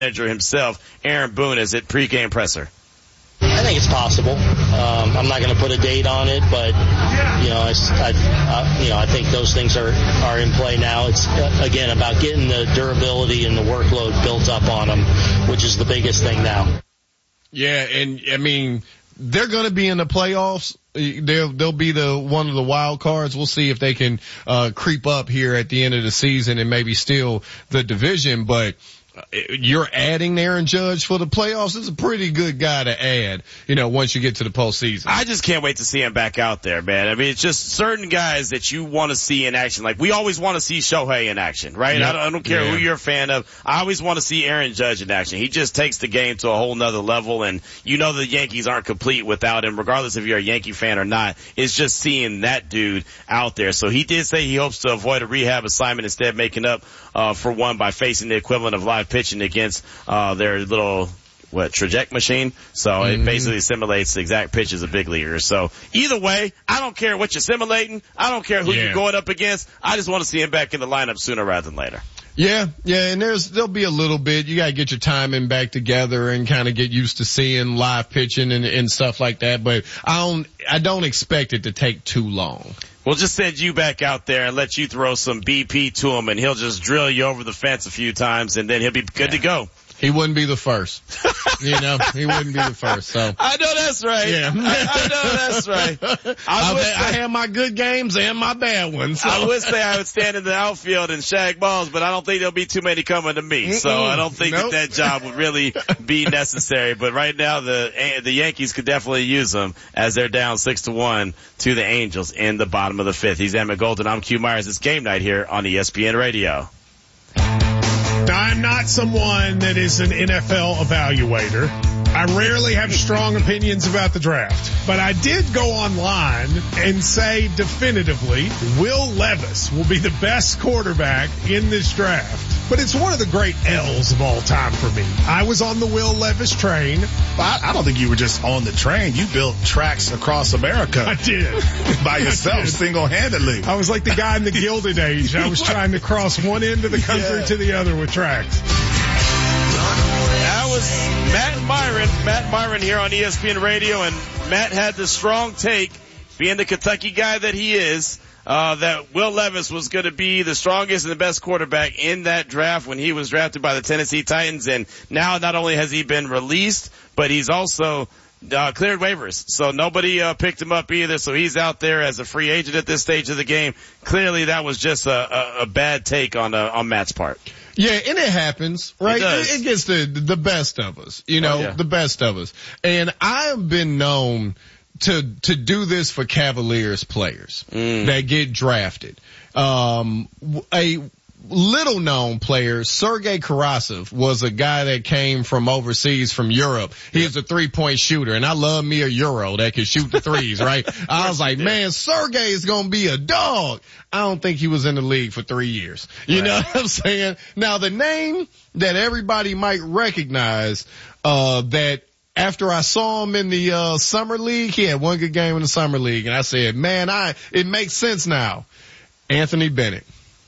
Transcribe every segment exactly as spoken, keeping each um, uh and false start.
manager himself, Aaron Boone, as it pregame presser? I think it's possible. Um, I'm not going to put a date on it, but you know, I, I, I, you know, I think those things are, are in play now. It's uh, again about getting the durability and the workload built up on them, which is the biggest thing now. Yeah, and I mean, they're going to be in the playoffs. They'll, they'll be the, one of the wild cards. We'll see if they can, uh, creep up here at the end of the season and maybe steal the division, but you're adding Aaron Judge for the playoffs. It's a pretty good guy to add, you know, once you get to the postseason. I just can't wait to see him back out there, man. I mean, it's just certain guys that you want to see in action. Like, we always want to see Shohei in action, right? Yep. I, don't, I don't care yeah. who you're a fan of. I always want to see Aaron Judge in action. He just takes the game to a whole nother level, and you know the Yankees aren't complete without him, regardless if you're a Yankee fan or not. It's just seeing that dude out there. So he did say he hopes to avoid a rehab assignment, instead making up uh for one by facing the equivalent of live pitching against uh their little what traject machine. So mm-hmm. it basically simulates the exact pitches of big leaguers. So either way, I don't care what you're simulating. I don't care who yeah. you're going up against. I just want to see him back in the lineup sooner rather than later. Yeah, yeah, and there's, there'll be a little bit, you gotta get your timing back together and kind of get used to seeing live pitching and, and stuff like that, but I don't, I don't expect it to take too long. We'll just send you back out there and let you throw some B P to him, and he'll just drill you over the fence a few times, and then he'll be good yeah. to go. He wouldn't be the first. You know, he wouldn't be the first. So I know that's right. Yeah. I, I know that's right. I, I, would say, I have my good games and my bad ones. So. I would say I would stand in the outfield and shag balls, but I don't think there'll be too many coming to me. Mm-mm. So I don't think nope. that that job would really be necessary. But right now, the the Yankees could definitely use them as they're down six to one to the Angels in the bottom of the fifth. He's Emmett Golden. I'm Q Myers. It's game night here on E S P N Radio. Now, I'm not someone that is an N F L evaluator. I rarely have strong opinions about the draft, but I did go online and say definitively Will Levis will be the best quarterback in this draft. But it's one of the great L's of all time for me. I was on the Will Levis train. I, I don't think you were just on the train. You built tracks across America. I did. By yourself, single-handedly. I was like the guy in the Gilded Age. I was trying to cross one end of the country yeah. to the other with tracks. That was Matt Myron. Matt Myron here on E S P N Radio, and Matt had the strong take, being the Kentucky guy that he is, uh, that Will Levis was going to be the strongest and the best quarterback in that draft when he was drafted by the Tennessee Titans. And now not only has he been released, but he's also uh, cleared waivers. So nobody uh, picked him up either. So he's out there as a free agent at this stage of the game. Clearly that was just a, a, a bad take on uh, on Matt's part. Yeah, and it happens, right? It, it gets the the best of us, you know, oh, yeah. the best of us. And I have been known to to do this for Cavaliers players mm. that get drafted. Um, a little known player, Sergei Karasov, was a guy that came from overseas from Europe. He was a three point shooter, and I love me a Euro that can shoot the threes, right? I was like, man, Sergei is gonna be a dog. I don't think he was in the league for three years. You right. know what I'm saying? Now the name that everybody might recognize, uh, that after I saw him in the, uh, summer league, he had one good game in the summer league, and I said, man, I, it makes sense now. Anthony Bennett.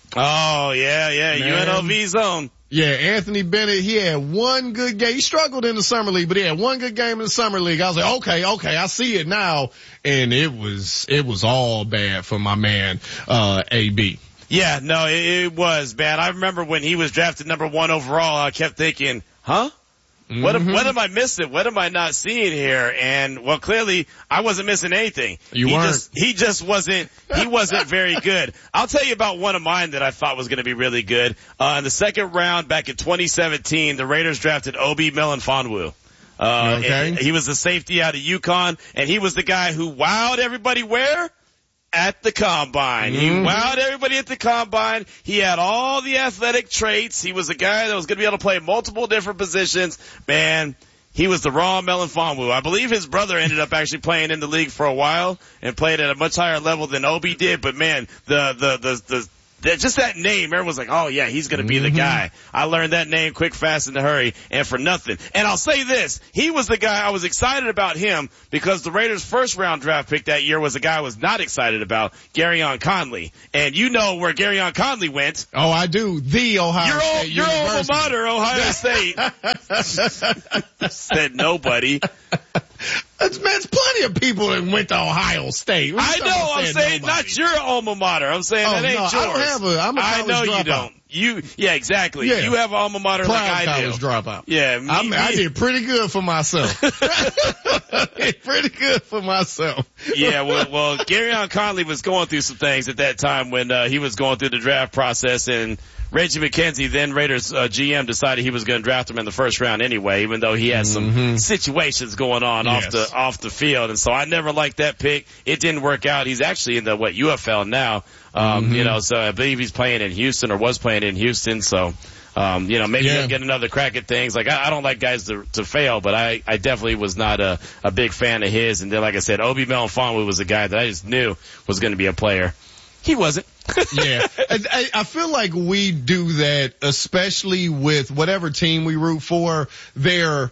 Oh, yeah, yeah, man. U N L V zone. Yeah, Anthony Bennett, he had one good game. He struggled in the summer league, but he had one good game in the summer league. I was like, okay, okay, I see it now. And it was, it was all bad for my man, uh, A B. Yeah, no, it, it was bad. I remember when he was drafted number one overall, I kept thinking, huh? Mm-hmm. What, what am I missing? What am I not seeing here? And, well, clearly I wasn't missing anything. You he weren't. Just, he just wasn't, he wasn't very good. I'll tell you about one of mine that I thought was going to be really good. Uh, in the second round back in twenty seventeen, the Raiders drafted Obi Melifonwu. Uh, okay. He was the safety out of UConn, and he was the guy who wowed everybody where? At the combine. Mm-hmm. He wowed everybody at the combine. He had all the athletic traits. He was a guy that was going to be able to play multiple different positions. Man, he was the raw Melifonwu. I believe his brother ended up actually playing in the league for a while and played at a much higher level than Obi did. But man, the, the, the, the, that, just that name, everyone's like, oh yeah, he's going to be mm-hmm. the guy. I learned that name quick, fast, in a hurry, and for nothing. And I'll say this, he was the guy I was excited about him because the Raiders' first round draft pick that year was a guy I was not excited about, Garyon Conley. And you know where Garyon Conley went. Oh, I do. The Ohio your State Your alma mater, Ohio State. Said nobody. There's, there's plenty of people that went to Ohio State. I know. I'm saying nobody. Not your alma mater. I'm saying oh, that ain't no, yours. I don't have a. I'm a I know you dropout. don't. You, yeah, exactly. Yeah. You have an alma mater Proud like I college do. dropout. Yeah, me, I, me. I did pretty good for myself. Pretty good for myself. Yeah, well, well, Garyon Conley was going through some things at that time when uh, he was going through the draft process, and Reggie McKenzie, then Raiders uh, G M, decided he was going to draft him in the first round anyway, even though he had some mm-hmm. situations going on yes. off the off the field. And so I never liked that pick. It didn't work out. He's actually in the what U F L now. Um, mm-hmm. You know, so I believe he's playing in Houston or was playing in Houston. So. Um, you know, maybe yeah. he'll get another crack at things. Like, I, I don't like guys to, to fail, but I, I definitely was not a, a big fan of his. And then, like I said, Obi Melifonwu was a guy that I just knew was going to be a player. He wasn't. yeah. I, I feel like we do that, especially with whatever team we root for. They're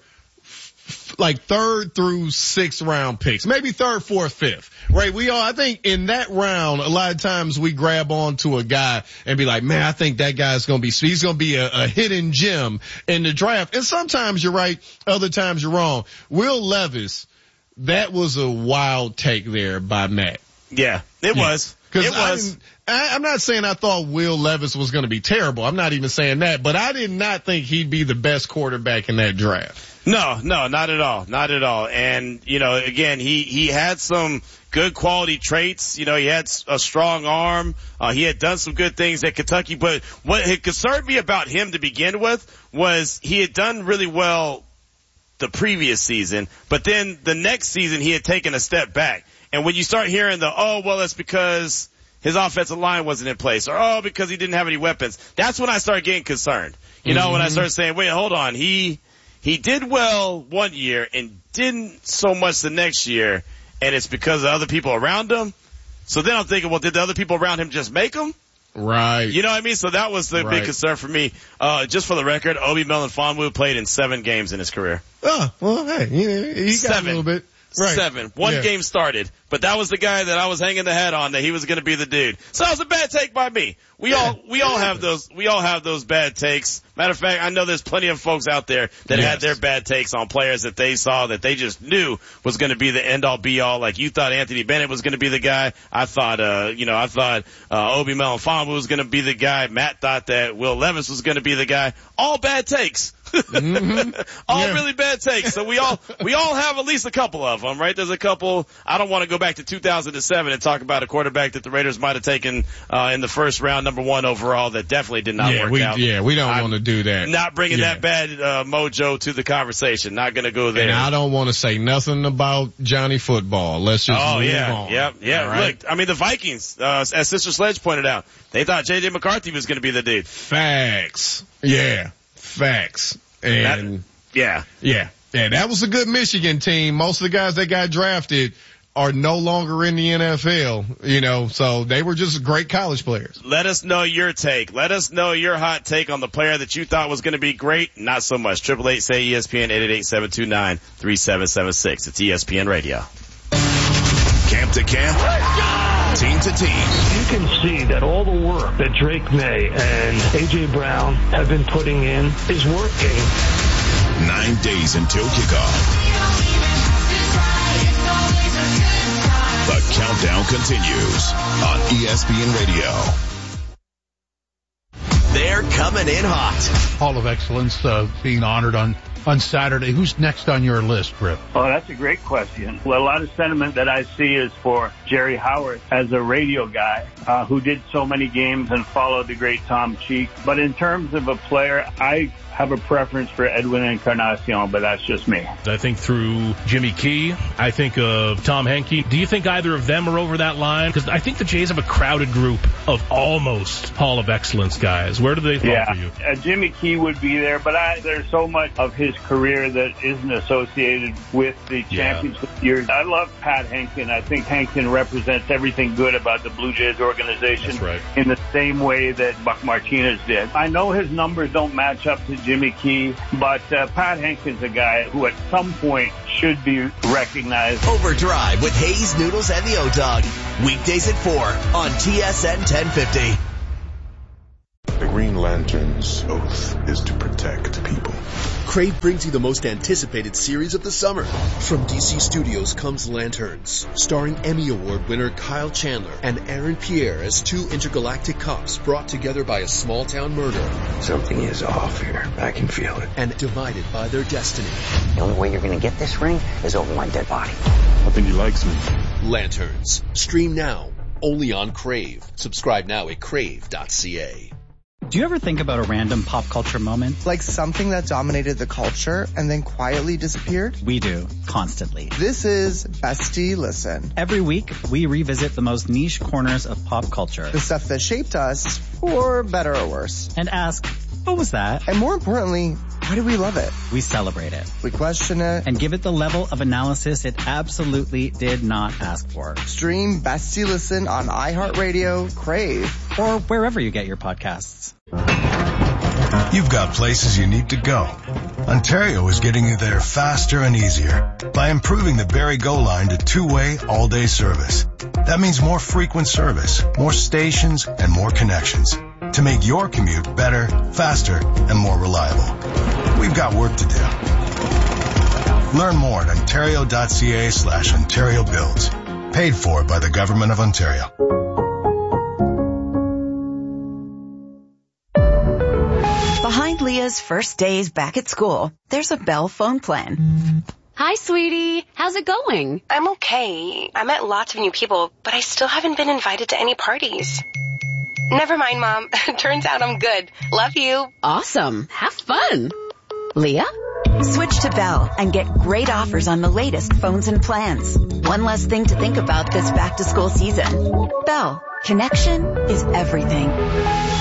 like third through sixth round picks, maybe third, fourth, fifth, right? We all, I think in that round, a lot of times we grab onto a guy and be like, man, I think that guy's going to be, he's going to be a, a hidden gem in the draft. And sometimes you're right. Other times you're wrong. Will Levis, that was a wild take there by Matt. Yeah, it yeah. was. Cause it was. I, I'm not saying I thought Will Levis was going to be terrible. I'm not even saying that, but I did not think he'd be the best quarterback in that draft. No, no, not at all. Not at all. And, you know, again, he, he had some good quality traits. You know, he had a strong arm. Uh, he had done some good things at Kentucky, but what had concerned me about him to begin with was he had done really well the previous season, but then the next season he had taken a step back. And when you start hearing the, oh, well, it's because his offensive line wasn't in place, or, oh, because he didn't have any weapons, that's when I started getting concerned. You know, mm-hmm. when I started saying, wait, hold on, he, he did well one year and didn't so much the next year, and it's because of other people around him. So then I'm thinking, well, did the other people around him just make him? Right. You know what I mean? So that was the right. big concern for me. Uh, just for the record, Obi Melifonwu played in seven games in his career. Oh, well, hey, he, he got seven. a little bit. Right. Seven. One yeah. game started, but that was the guy that I was hanging the hat on that he was going to be the dude. So that was a bad take by me. We yeah. all, we all have those, we all have those bad takes. Matter of fact, I know there's plenty of folks out there that yes. had their bad takes on players that they saw that they just knew was going to be the end all be all. Like you thought Anthony Bennett was going to be the guy. I thought, uh, you know, I thought, uh, Obi Melifonwu was going to be the guy. Matt thought that Will Levis was going to be the guy. All bad takes. mm-hmm. all yeah. really bad takes. So we all, we all have at least a couple of them, right? There's a couple. I don't want to go back to two thousand seven and talk about a quarterback that the Raiders might have taken, uh, in the first round, number one overall, that definitely did not yeah, work we, out. Yeah, we don't want to do that. Not bringing yeah. that bad, uh, mojo to the conversation. Not going to go there. And I don't want to say nothing about Johnny Football. Let's just oh, move yeah, on. Yep, yeah. Right? Look, I mean, the Vikings, uh, as Sister Sledge pointed out, they thought J J McCarthy was going to be the dude. Facts. Yeah, facts. And that, yeah, yeah, yeah, that was a good Michigan team. Most of the guys that got drafted are no longer in the N F L, you know, so they were just great college players. Let us know your take. Let us know your hot take on the player that you thought was going to be great. Not so much. Triple eight say E S P N, eight eight eight, seven two nine, three seven seven six. It's E S P N Radio. Camp to camp, team to team. You can see that all the work that Drake May and A J Brown have been putting in is working. Nine days until kickoff. The countdown continues on E S P N Radio. They're coming in hot. Hall of Excellence uh, being honored on on Saturday. Who's next on your list, Rip? Oh, that's a great question. Well, a lot of sentiment that I see is for Jerry Howard as a radio guy uh, who did so many games and followed the great Tom Cheek. But in terms of a player, I have a preference for Edwin Encarnacion, but that's just me. I think through Jimmy Key, I think of Tom Henke. Do you think either of them are over that line? Because I think the Jays have a crowded group of almost Hall of Excellence guys. Where do they fall yeah. for you? Uh, Jimmy Key would be there, but I, there's so much of his his career that isn't associated with the championship yeah. years. I love Pat Henkin. I think Henkin represents everything good about the Blue Jays organization right. in the same way that Buck Martinez did. I know his numbers don't match up to Jimmy Key, but uh, Pat Henkin's a guy who at some point should be recognized. Overdrive with Hayes, Noodles, and the O-Dog. Weekdays at four on T S N ten fifty. The Green Lantern's oath is to protect people. Crave brings you the most anticipated series of the summer. From D C Studios comes Lanterns, starring Emmy Award winner Kyle Chandler and Aaron Pierre as two intergalactic cops brought together by a small-town murder. Something is off here. I can feel it. And divided by their destiny. The only way you're going to get this ring is over my dead body. I think he likes me. Lanterns. Stream now. Only on Crave. Subscribe now at crave dot c a. Do you ever think about a random pop culture moment? Like something that dominated the culture and then quietly disappeared? We do, constantly. This is Bestie Listen. Every week, we revisit the most niche corners of pop culture. The stuff that shaped us, for better or worse. And ask, what was that? And more importantly, why do we love it? We celebrate it. We question it. And give it the level of analysis it absolutely did not ask for. Stream Bestie Listen on iHeartRadio, Crave, or wherever you get your podcasts. You've got places you need to go. Ontario is getting you there faster and easier by improving the Barrie Go line to two-way all-day service. That means more frequent service, more stations, and more connections to make your commute better, faster, and more reliable. We've got work to do. Learn more at ontario.ca slash Ontario Builds. Paid for by the Government of Ontario. Behind Leah's first days back at school, there's a Bell phone plan. Hi, sweetie. How's it going? I'm okay. I met lots of new people, but I still haven't been invited to any parties. Never mind, Mom. Turns out I'm good. Love you. Awesome. Have fun. Leah? Switch to Bell and get great offers on the latest phones and plans. One less thing to think about this back-to-school season. Bell. Connection is everything.